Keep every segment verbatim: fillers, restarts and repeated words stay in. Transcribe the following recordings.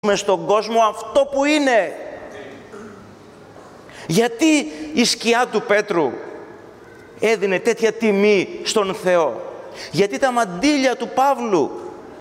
στον κόσμο αυτό που είναι. Γιατί η σκιά του Πέτρου έδινε τέτοια τιμή στον Θεό? Γιατί τα μαντίλια του Παύλου?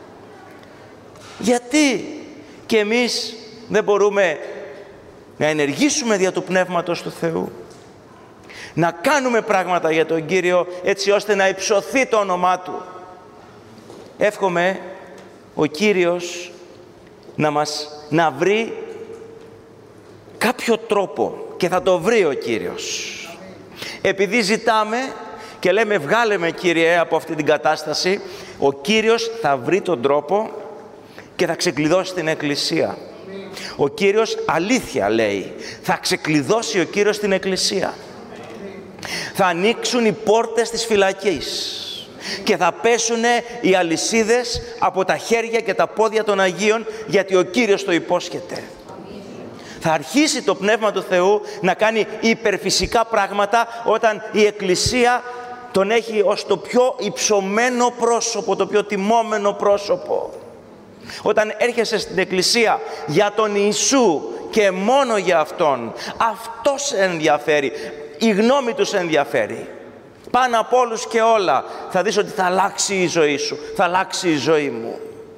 Γιατί και εμείς δεν μπορούμε να ενεργήσουμε δια του Πνεύματος του Θεού, να κάνουμε πράγματα για τον Κύριο έτσι ώστε να υψωθεί το όνομά Του? Εύχομαι ο Κύριος να μας να βρει κάποιο τρόπο, και θα το βρει ο Κύριος. Επειδή ζητάμε και λέμε βγάλε με Κύριε από αυτή την κατάσταση, ο Κύριος θα βρει τον τρόπο και θα ξεκλειδώσει την Εκκλησία. Ο Κύριος, αλήθεια λέει, θα ξεκλειδώσει ο Κύριος την Εκκλησία. Θα ανοίξουν οι πόρτες της φυλακής και θα πέσουν οι αλυσίδες από τα χέρια και τα πόδια των Αγίων, γιατί ο Κύριος το υπόσχεται. Θα αρχίσει το Πνεύμα του Θεού να κάνει υπερφυσικά πράγματα όταν η Εκκλησία τον έχει ως το πιο υψωμένο πρόσωπο, το πιο τιμόμενο πρόσωπο. Όταν έρχεσαι στην Εκκλησία για τον Ιησού και μόνο για Αυτόν, αυτός σε ενδιαφέρει, η γνώμη Του σε ενδιαφέρει. Πάνω από όλους και όλα θα δεις ότι θα αλλάξει η ζωή σου, θα αλλάξει η ζωή μου.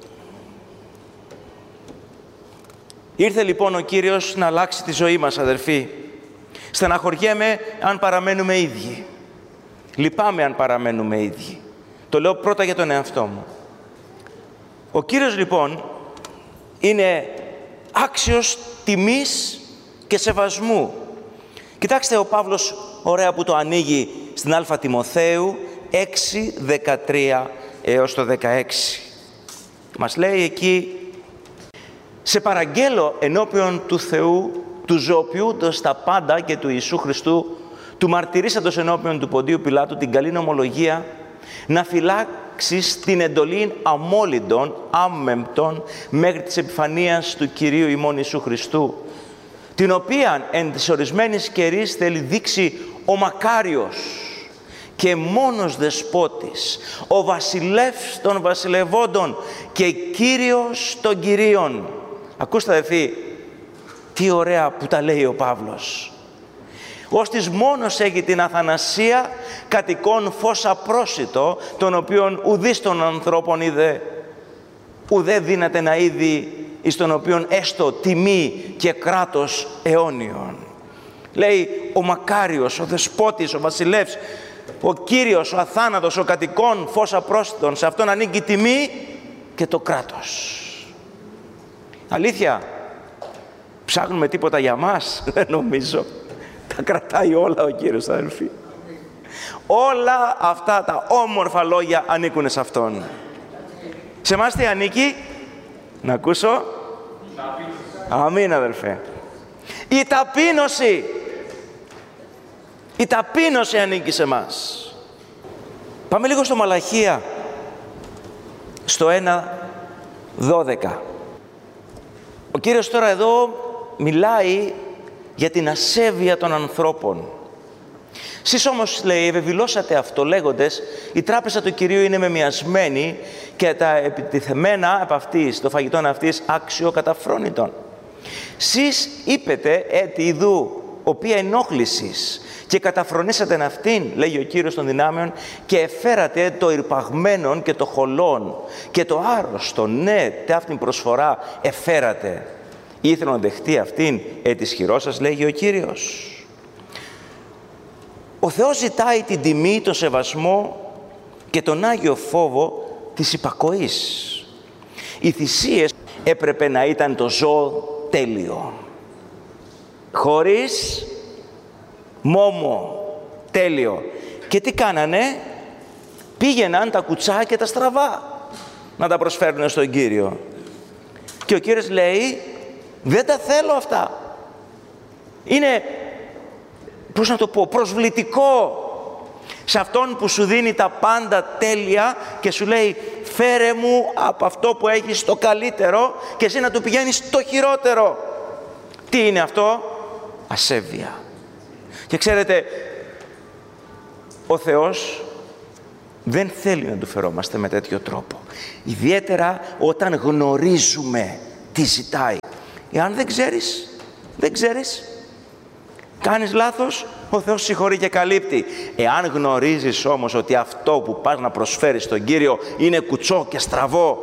Ήρθε λοιπόν ο Κύριος να αλλάξει τη ζωή μας, αδερφοί. Στεναχωριέμαι αν παραμένουμε ίδιοι. Λυπάμαι αν παραμένουμε ίδιοι. Το λέω πρώτα για τον εαυτό μου. Ο Κύριος λοιπόν είναι άξιος τιμής και σεβασμού. Κοιτάξτε ο Παύλος ωραία που το ανοίγει στην Α Τιμοθέου έξι δεκατρία έως το δεκαέξι. Μας λέει εκεί: «Σε παραγγέλω ενώπιον του Θεού, του ζωοποιούντος τα πάντα και του Ιησού Χριστού, του μαρτυρήσαντος ενώπιον του Ποντίου Πιλάτου την καλή νομολογία, να φυλάξεις την εντολή αμόλυντων, άμεμπτων, μέχρι της επιφανείας του Κυρίου ημών Ιησού Χριστού, την οποία εν της ορισμένης καιρής θέλει δείξει ο μακάριος και μόνος δεσπότης, ο βασιλεύς των βασιλευόντων και Κύριος των Κυρίων». Ακούστε αδελφοί, τι ωραία που τα λέει ο Παύλος. «Ώστις μόνος έχει την αθανασία κατοικών φως απρόσιτο, τον οποίον ουδείς των ανθρώπων είδε, ουδέ δύναται να είδει, εις τον οποίον έστω τιμή και κράτος αιώνιον». Λέει ο μακάριος, ο δεσπότης, ο βασιλεύς, ο Κύριος, ο αθάνατος, ο κατοικών φως απρόσιτον, σε αυτόν ανήκει η τιμή και το κράτος. Αλήθεια, ψάχνουμε τίποτα για μας? Δεν νομίζω. Τα κρατάει όλα ο Κύριος, αδελφοί. Όλα αυτά τα όμορφα λόγια ανήκουν σε Αυτόν. Σε εμάς τι ανήκει? Να ακούσω. Αμήν, αδελφέ. Η ταπείνωση. Η ταπείνωση ανήκει σε εμάς. Πάμε λίγο στο Μαλαχία, στο ένα δώδεκα. Ο Κύριος τώρα εδώ μιλάει για την ασέβεια των ανθρώπων. Σεις όμως, λέει, ευεβηλώσατε αυτό λέγοντες, η τράπεζα του Κυρίου είναι μεμιασμένη και τα επιτιθεμένα από αυτής, το φαγητόν αυτής, άξιο καταφρόνητον. Σεις είπετε έτη ιδού, οποία ενόχλησης, και καταφρονήσατε αυτήν, λέγει ο Κύριος των δυνάμεων, και εφέρατε το ηρπαγμένον και το χολόν και το άρρωστο, ναι, τε αυτήν προσφορά εφέρατε. Ήθελα να δεχτεί αυτήν ε της χειρός σας, λέγει ο Κύριος. Ο Θεός ζητάει την τιμή, τον σεβασμό και τον Άγιο φόβο της υπακοής. Οι θυσίες έπρεπε να ήταν το ζώο τέλειο, χωρίς μόμο, τέλειο. Και τι κάνανε? Πήγαιναν τα κουτσά και τα στραβά να τα προσφέρουν στον Κύριο. Και ο Κύριος λέει, δεν τα θέλω αυτά. Είναι, πώς να το πω, προσβλητικό σε Αυτόν που σου δίνει τα πάντα τέλεια και σου λέει, φέρε μου από αυτό που έχεις το καλύτερο, και εσύ να του πηγαίνεις το χειρότερο. Τι είναι αυτό? Ασέβεια. Και ξέρετε, ο Θεός δεν θέλει να του φερόμαστε με τέτοιο τρόπο. Ιδιαίτερα όταν γνωρίζουμε τι ζητάει. Εάν δεν ξέρεις, δεν ξέρεις. Κάνεις λάθος, ο Θεός συγχωρεί και καλύπτει. Εάν γνωρίζεις όμως ότι αυτό που πας να προσφέρεις στον Κύριο είναι κουτσό και στραβό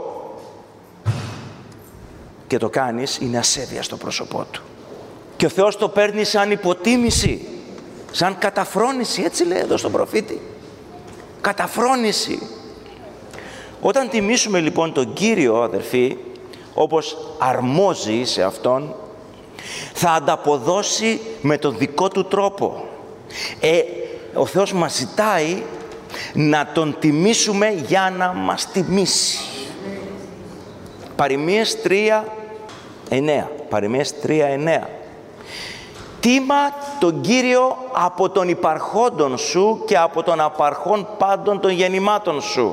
και το κάνεις, είναι ασέβεια στο πρόσωπό Του. Και ο Θεός το παίρνει σαν υποτίμηση, σαν καταφρόνηση, έτσι λέει εδώ στον προφήτη. Καταφρόνηση. Όταν τιμήσουμε λοιπόν τον Κύριο, αδερφοί, όπως αρμόζει σε Αυτόν, θα ανταποδώσει με τον δικό Του τρόπο. Ε, ο Θεός μας ζητάει να Τον τιμήσουμε για να μας τιμήσει. Παροιμίες τρία εννέα. Παροιμίες τρία εννέα. Τίμα τον Κύριο από τον υπαρχόντον σου και από τον απαρχόν πάντων των γεννημάτων σου.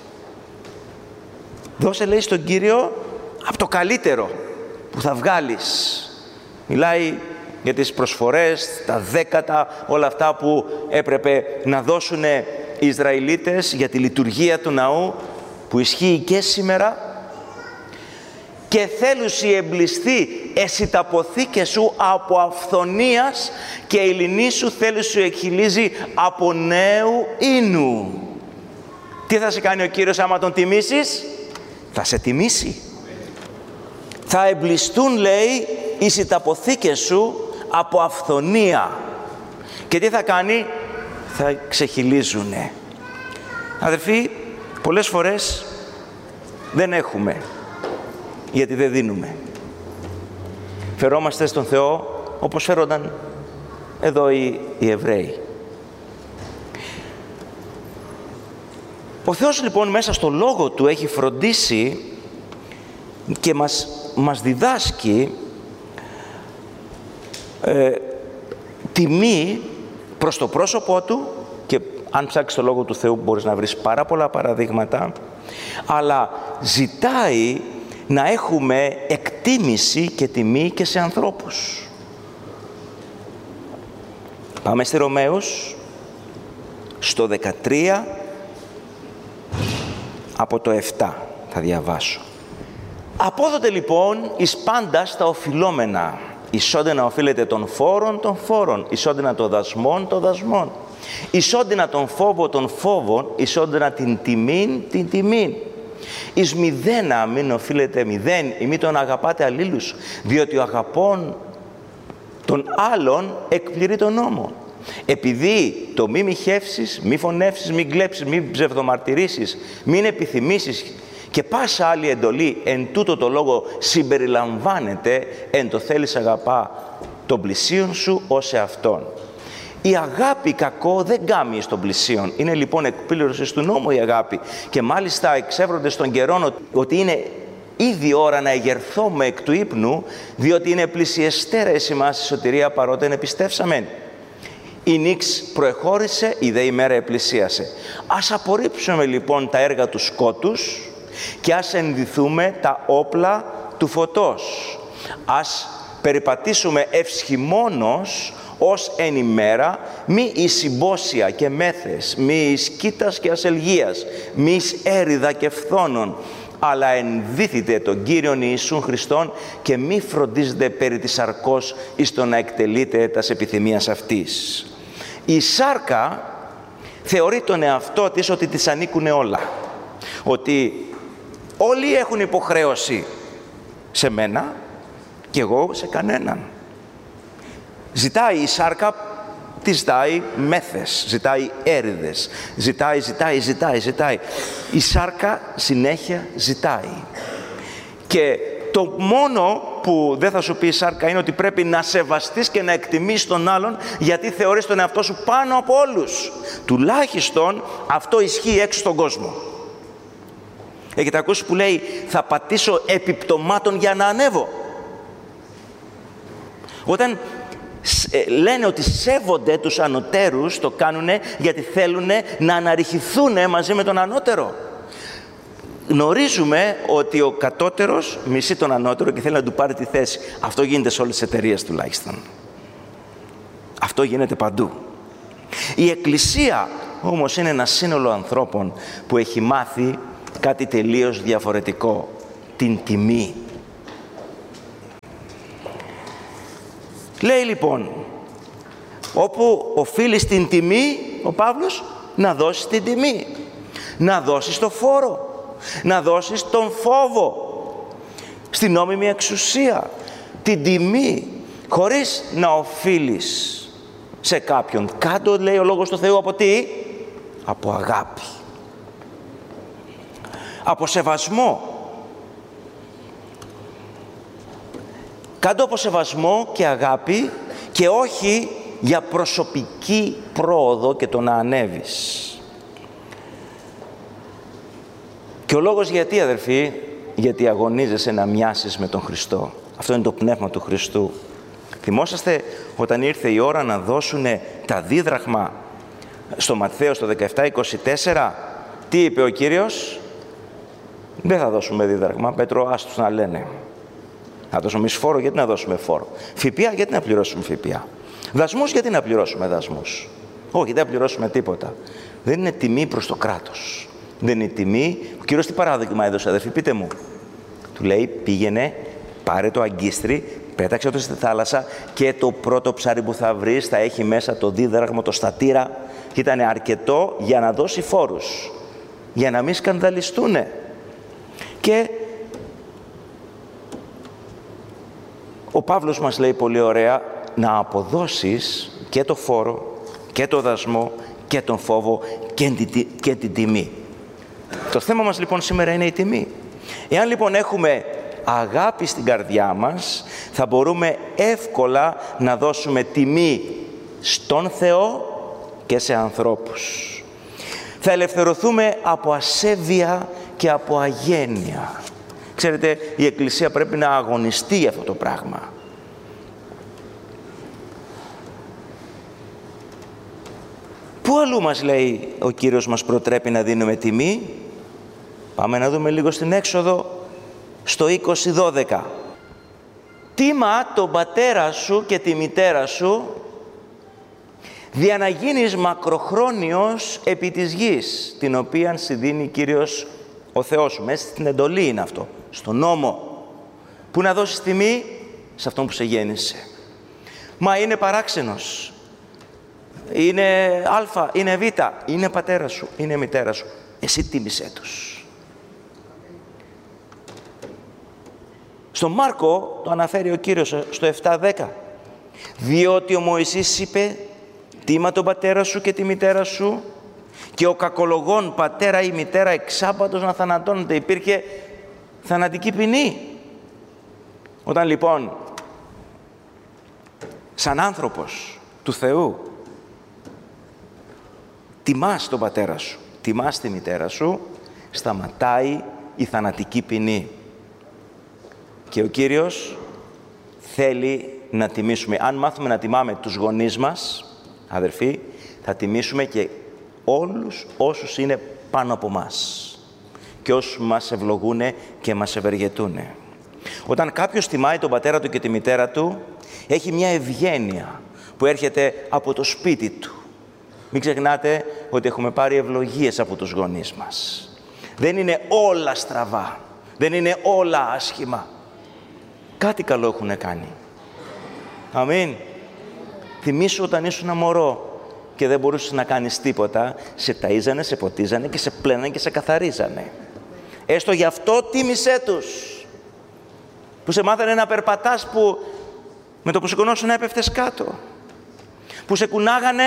Δώσε, λέει, στον Κύριο από το καλύτερο που θα βγάλεις. Μιλάει για τις προσφορές, τα δέκατα, όλα αυτά που έπρεπε να δώσουν οι Ισραηλίτες για τη λειτουργία του ναού, που ισχύει και σήμερα. Και θέλουσι εμπλιστεί εσύ τα ποθήκες σου από αυθονίας και η λινή σου θέλουσι εκχυλίζει από νέου ίνου. Τι θα σε κάνει ο Κύριος άμα Τον τιμήσεις? Θα σε τιμήσει. Θα εμπλιστούν, λέει, οι σιταποθήκες σου από αυθονία. Και τι θα κάνει? Θα ξεχυλίζουνε. Αδερφοί, πολλές φορές δεν έχουμε, γιατί δεν δίνουμε. Φερόμαστε στον Θεό όπως φέρονταν εδώ οι, οι Εβραίοι. Ο Θεός λοιπόν μέσα στο Λόγο Του έχει φροντίσει και μας, μας διδάσκει ε, τιμή προς το πρόσωπό Του, και αν ψάξεις το Λόγο του Θεού μπορείς να βρεις πάρα πολλά παραδείγματα, αλλά ζητάει να έχουμε εκτίμηση και τιμή και σε ανθρώπους. Πάμε στη Ρωμαίους, στο δεκατρία, από το επτά θα διαβάσω. Απόδοτε λοιπόν εις πάντα στα οφειλόμενα, ισόντινα οφείλετε των φόρων των φόρων, ισόντινα των δασμών των δασμών, ισόντινα τον φόβο των φόβων, ισόντινα την τιμήν την τιμήν. Εις μηδένα μην οφείλετε μηδέν, ή μη τον αγαπάτε αλλήλους, διότι ο αγαπών των άλλων εκπληρεί τον νόμο. Επειδή το μη μοιχεύσεις, μη φωνεύσεις, μη κλέψεις, μη ψευδομαρτυρήσεις, μην επιθυμήσεις και πάσα άλλη εντολή εν τούτο το λόγο συμπεριλαμβάνεται εν το θέλεις αγαπά τον πλησίον σου ως εαυτόν. Η αγάπη κακό δεν κάμει στον πλησίον. Είναι λοιπόν εκπλήρωση του νόμου η αγάπη. Και μάλιστα εξεύρονται στον καιρόν ότι είναι ήδη ώρα να εγερθώμε εκ του ύπνου, διότι είναι πλησιεστέρα εις ημάς η σωτηρία παρότεν επιστεύσαμεν. Η νύξ προεχώρησε, η δε ημέρα επλησίασε. Ας απορρίψουμε λοιπόν τα έργα του σκότους και ας ενδυθούμε τα όπλα του φωτός. Ας περιπατήσουμε ευσχημόνως ως εν ημέρα, μη εις συμπόσια και μέθες, μη εις κοίτας και ασελγίας, μη εις έριδα και φθόνων, αλλά ενδύθητε τον Κύριον Ιησούν Χριστόν και μη φροντίζετε περί της σαρκός εις το να εκτελείτε τας επιθυμίας αυτής. Η σάρκα θεωρεί τον εαυτό της ότι της ανήκουν όλα. Ότι όλοι έχουν υποχρέωση σε μένα και εγώ σε κανέναν. Ζητάει η σάρκα, τι ζητάει? Μέθες, ζητάει έρηδες, ζητάει, ζητάει, ζητάει, ζητάει. Η σάρκα συνέχεια ζητάει. Και το μόνο που δεν θα σου πει η σάρκα είναι ότι πρέπει να σεβαστείς και να εκτιμήσεις τον άλλον, γιατί θεωρείς τον εαυτό σου πάνω από όλους. Τουλάχιστον αυτό ισχύει έξω στον κόσμο. Έχετε ακούσει που λέει θα πατήσω επιπτωμάτων για να ανέβω? Όταν λένε ότι σέβονται τους ανωτέρους, το κάνουνε γιατί θέλουν να αναρριχηθούν μαζί με τον ανώτερο. Γνωρίζουμε ότι ο κατώτερος μισεί τον ανώτερο και θέλει να του πάρει τη θέση. Αυτό γίνεται σε όλες τις εταιρείες τουλάχιστον. Αυτό γίνεται παντού. Η Εκκλησία όμως είναι ένα σύνολο ανθρώπων που έχει μάθει κάτι τελείως διαφορετικό. Την τιμή. Λέει λοιπόν, όπου οφείλεις την τιμή, ο Παύλος, να δώσεις την τιμή. Να δώσεις το φόρο. Να δώσεις τον φόβο. Στην νόμιμη εξουσία. Την τιμή. Χωρίς να οφείλεις σε κάποιον. Κάτω, λέει ο Λόγος του Θεού, από τι? Από αγάπη. Από σεβασμό. Κάτω από σεβασμό και αγάπη και όχι για προσωπική πρόοδο και το να ανέβεις. Και ο λόγος γιατί, αδερφοί, γιατί αγωνίζεσαι να μοιάσεις με τον Χριστό. Αυτό είναι το πνεύμα του Χριστού. Θυμόσαστε όταν ήρθε η ώρα να δώσουν τα δίδραχμα στο Ματθαίο στο δεκαεπτά είκοσι τέσσερα, τι είπε ο Κύριος? Δεν θα δώσουμε δίδραχμα, Πέτρο, άστους να λένε. Θα δώσουμε εμείς φόρο, γιατί να δώσουμε φόρο? ΦΠΑ, γιατί να πληρώσουμε ΦΠΑ? Δασμούς, γιατί να πληρώσουμε δασμούς? Όχι, δεν θα πληρώσουμε τίποτα. Δεν είναι τιμή προς το κράτος. Δεν είναι τιμή. Ο Κύριος τι παράδειγμα έδωσε, αδερφοί, πείτε μου? Του λέει, πήγαινε, πάρε το αγκίστρι, πέταξε το στη θάλασσα και το πρώτο ψάρι που θα βρεις θα έχει μέσα το δίδραχμο, το στατήρα. Και ήταν αρκετό για να δώσει φόρους, για να μην σκανδαλιστούνε. Και ο Παύλος μας λέει πολύ ωραία να αποδώσεις και το φόρο και το δασμό και τον φόβο και την, και την τιμή. Το θέμα μας λοιπόν σήμερα είναι η τιμή. Εάν λοιπόν έχουμε αγάπη στην καρδιά μας, θα μπορούμε εύκολα να δώσουμε τιμή στον Θεό και σε ανθρώπους. Θα ελευθερωθούμε από ασέβεια και από αγένεια. Ξέρετε, η Εκκλησία πρέπει να αγωνιστεί αυτό το πράγμα. Πού αλλού μας λέει ο Κύριος μας προτρέπει να δίνουμε τιμή? Πάμε να δούμε λίγο στην Έξοδο, στο είκοσι δώδεκα. Τίμα τον πατέρα σου και τη μητέρα σου, δια να γίνεις μακροχρόνιος επί της γης, την οποία σου δίνει Κύριος ο Θεός σου. Μέσα στην εντολή είναι αυτό, στον νόμο. Πού να δώσεις τιμή? Σε αυτόν που σε γέννησε. Μα είναι παράξενος, είναι α, είναι β, είναι πατέρα σου, είναι μητέρα σου. Εσύ τίμησέ τους. Στον Μάρκο το αναφέρει ο Κύριος στο επτά δέκα. Διότι ο Μωυσής είπε, τίμα τον πατέρα σου και τη μητέρα σου, και ο κακολογών πατέρα ή μητέρα εξάπατος να θανατώνεται. Υπήρχε θανατική ποινή. Όταν λοιπόν σαν άνθρωπος του Θεού τιμάς τον πατέρα σου, τιμάς τη μητέρα σου, σταματάει η θανατική ποινή. Και ο Κύριος θέλει να τιμήσουμε. Αν μάθουμε να τιμάμε τους γονείς μας, αδερφοί, θα τιμήσουμε και όλους όσους είναι πάνω από μας και όσους μας ευλογούν και μας ευεργετούν. Όταν κάποιος τιμάει τον πατέρα του και τη μητέρα του, έχει μια ευγένεια που έρχεται από το σπίτι του. Μην ξεχνάτε ότι έχουμε πάρει ευλογίες από τους γονείς μας. Δεν είναι όλα στραβά, δεν είναι όλα άσχημα. Κάτι καλό έχουν κάνει. Αμήν. Θυμήσου όταν ήσουν μωρό και δεν μπορούσες να κάνεις τίποτα, σε ταΐζανε, σε ποτίζανε και σε πλένανε και σε καθαρίζανε. Έστω γι' αυτό τίμησέ τους. Που σε μάθανε να περπατάς, που με το που σηκωνόσουν να έπεφτες κάτω. Που σε κουνάγανε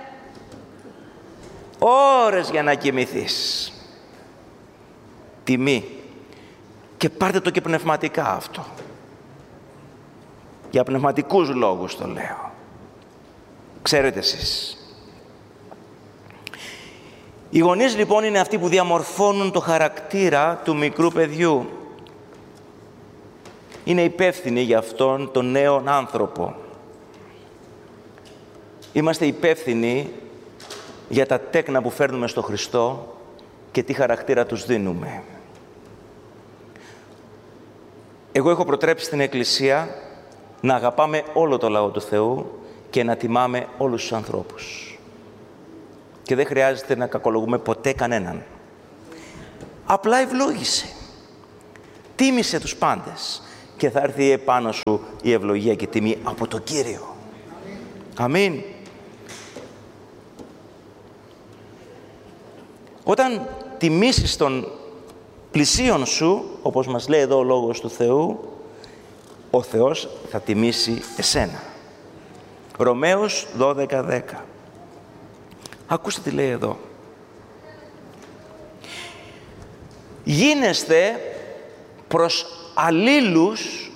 ώρες για να κοιμηθείς. Τιμή. Και πάρτε το και πνευματικά αυτό. Για πνευματικούς λόγους το λέω. Ξέρετε εσείς. Οι γονείς λοιπόν είναι αυτοί που διαμορφώνουν το χαρακτήρα του μικρού παιδιού. Είναι υπεύθυνοι για αυτόν τον νέο άνθρωπο. Είμαστε υπεύθυνοι για τα τέκνα που φέρνουμε στο Χριστό και τι χαρακτήρα τους δίνουμε. Εγώ έχω προτρέψει στην Εκκλησία να αγαπάμε όλο το λαό του Θεού και να τιμάμε όλους τους ανθρώπους. Και δεν χρειάζεται να κακολογούμε ποτέ κανέναν. Απλά ευλόγησε. Τίμησε τους πάντες. και θα έρθει επάνω σου η ευλογία και η τιμή από το Κύριο. Αμήν. Όταν τιμήσεις τον πλησίον σου, όπως μας λέει εδώ ο Λόγος του Θεού, ο Θεός θα τιμήσει εσένα. Ρωμαίους δώδεκα δέκα. Ακούστε τι λέει εδώ. Γίνεστε προς αλλήλους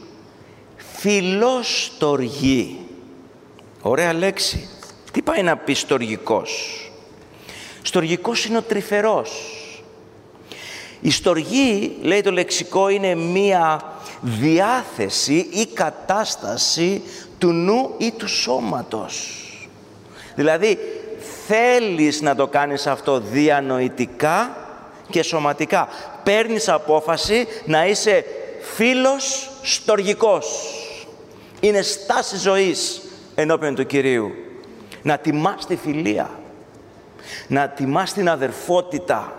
φιλόστοργοι. Ωραία λέξη. Τι πάει να πει στοργικός? Στοργικός είναι ο τρυφερός. Η στοργή, λέει το λεξικό, είναι μία διάθεση ή κατάσταση του νου ή του σώματος. Δηλαδή, θέλεις να το κάνεις αυτό διανοητικά και σωματικά. Παίρνεις απόφαση να είσαι φίλος στοργικός. Είναι στάση ζωής ενώπιον του Κυρίου. Να τιμάς τη φιλία. Να τιμάς την αδερφότητα.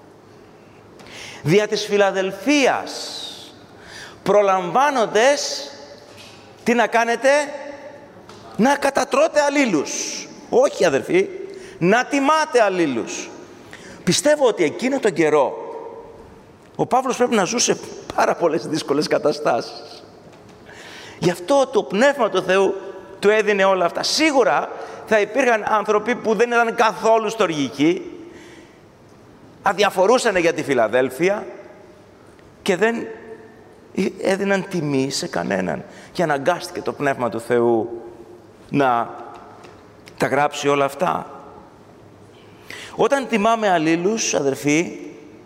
Δια της φιλαδελφίας, προλαμβάνοντες, τι να κάνετε? Να κατατρώτε αλλήλους. Όχι αδερφοί, να τιμάτε αλλήλους. Πιστεύω ότι εκείνο τον καιρό ο Παύλος πρέπει να ζούσε πάρα πολλές δύσκολες καταστάσεις. Γι' αυτό το Πνεύμα του Θεού του έδινε όλα αυτά. Σίγουρα θα υπήρχαν άνθρωποι που δεν ήταν καθόλου στοργικοί, αδιαφορούσαν για τη Φιλαδέλφεια και δεν έδιναν τιμή σε κανέναν. Και αναγκάστηκε το Πνεύμα του Θεού να τα γράψει όλα αυτά. Όταν τιμάμε αλλήλους, αδερφοί,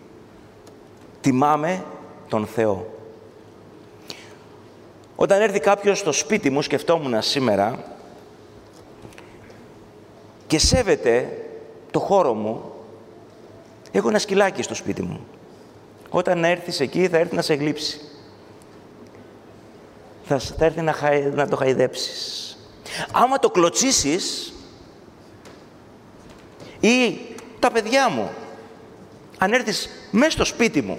τιμάμε τον Θεό. Όταν έρθει κάποιος στο σπίτι μου, σκεφτόμουν σήμερα, και σέβεται το χώρο μου, έχω ένα σκυλάκι στο σπίτι μου. Όταν έρθεις εκεί θα έρθει να σε γλύψει. Θα, θα έρθει να, χαϊ, να το χαϊδέψεις. Άμα το κλωτσίσεις, ή τα παιδιά μου, αν έρθεις μέσα στο σπίτι μου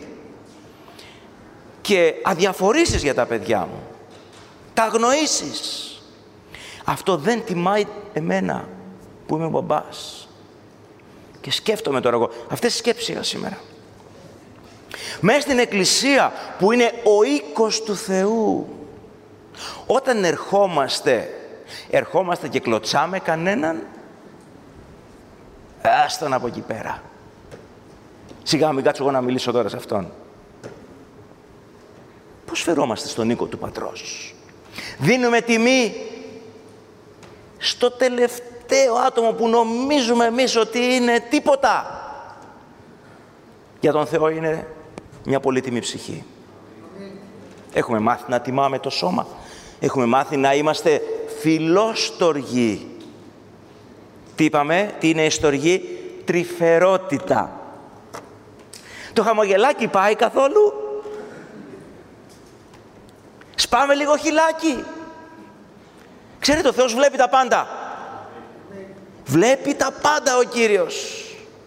και αδιαφορήσεις για τα παιδιά μου, τα αγνοήσεις, αυτό δεν τιμάει εμένα που είμαι ο μπαμπάς. Και σκέφτομαι τώρα εγώ, αυτές τις σκέψεις είχα σήμερα. Μέσα στην εκκλησία που είναι ο οίκος του Θεού, όταν ερχόμαστε, ερχόμαστε και κλωτσάμε κανέναν, άσταν από εκεί πέρα. Σιγά μην κάτσω εγώ να μιλήσω τώρα σε αυτόν. Πώς φερόμαστε στον οίκο του Πατρός? Δίνουμε τιμή στο τελευταίο άτομο που νομίζουμε εμείς ότι είναι τίποτα. Για τον Θεό είναι μια πολύτιμη ψυχή. Έχουμε μάθει να τιμάμε το σώμα. Έχουμε μάθει να είμαστε φιλόστοργοι. Τι είπαμε, τι είναι η στοργή? Τρυφερότητα. Το χαμογελάκι πάει καθόλου? Σπάμε λίγο χυλάκι. Ξέρετε, ο Θεός βλέπει τα πάντα. Βλέπει τα πάντα ο Κύριος.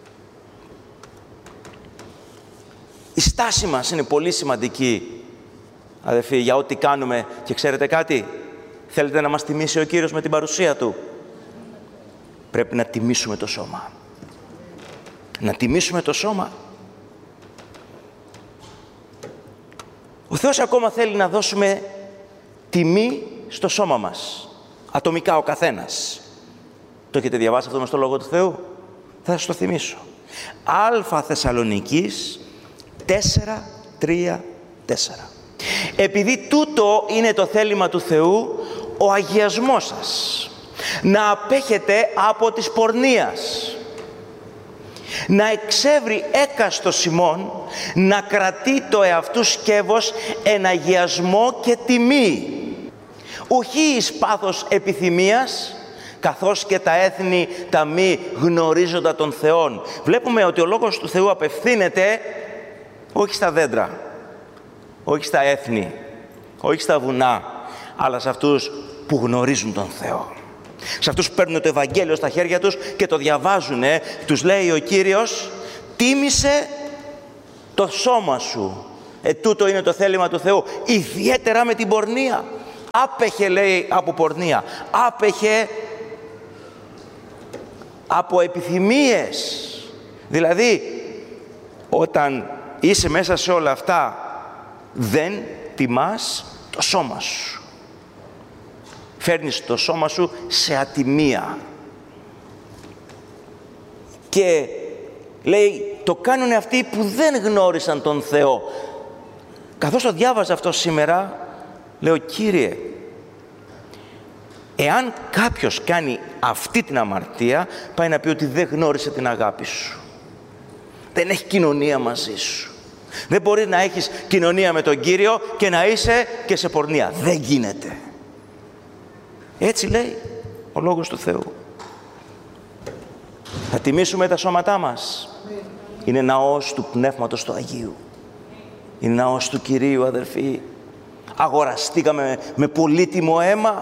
Η στάση μας είναι πολύ σημαντική, αδελφοί, για ό,τι κάνουμε. Και ξέρετε κάτι? Θέλετε να μας τιμήσει ο Κύριος με την παρουσία Του? Πρέπει να τιμήσουμε το σώμα. Να τιμήσουμε το σώμα. Ο Θεός ακόμα θέλει να δώσουμε τιμή στο σώμα μας. Ατομικά ο καθένας. Το έχετε διαβάσει αυτό μες στο Λόγο του Θεού? Θα σας το θυμίσω. Α Θεσσαλονικής τέσσερα τρία τέσσερα. Επειδή τούτο είναι το θέλημα του Θεού, ο αγιασμός σας, να απέχετε από της πορνείας, να εξεύρει έκαστος ημών, να κρατεί το εαυτού σκεύος εν αγιασμό και τιμή, ουχή εις πάθος επιθυμίας, καθώς και τα έθνη τα μη γνωρίζοντα των Θεών. Βλέπουμε ότι ο Λόγος του Θεού απευθύνεται όχι στα δέντρα, όχι στα έθνη, όχι στα βουνά, αλλά σε αυτούς που γνωρίζουν τον Θεό. Σε αυτούς που παίρνουν το Ευαγγέλιο στα χέρια τους και το διαβάζουνε, τους λέει ο Κύριος, τίμησε το σώμα σου Ε, τούτο είναι το θέλημα του Θεού. Ιδιαίτερα με την πορνεία. Άπεχε, λέει, από πορνεία. Άπεχε από επιθυμίες. Δηλαδή, όταν είσαι μέσα σε όλα αυτά, δεν τιμάς το σώμα σου. Φέρνεις το σώμα σου σε ατιμία. Και λέει, το κάνουν αυτοί που δεν γνώρισαν τον Θεό. Καθώς το διάβαζα αυτό σήμερα, λέω, Κύριε, εάν κάποιος κάνει αυτή την αμαρτία, πάει να πει ότι δεν γνώρισε την αγάπη σου. Δεν έχει κοινωνία μαζί σου. Δεν μπορεί να έχεις κοινωνία με τον Κύριο και να είσαι και σε πορνεία. Δεν γίνεται. Έτσι λέει ο Λόγος του Θεού. Θα τιμήσουμε τα σώματά μας. Είναι ναός του Πνεύματος του Αγίου. Είναι ναός του Κυρίου, αδερφοί. Αγοραστήκαμε με πολύτιμο αίμα.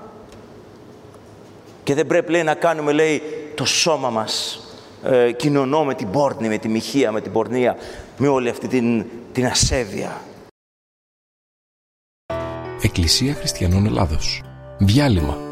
Και δεν πρέπει, λέει, να κάνουμε, λέει, το σώμα μας ε, κοινωνώ με την πόρνη, με τη μοιχεία, με την πορνεία, με όλη αυτή την, την ασέβεια. Εκκλησία Χριστιανών Ελλάδος. Διάλειμμα.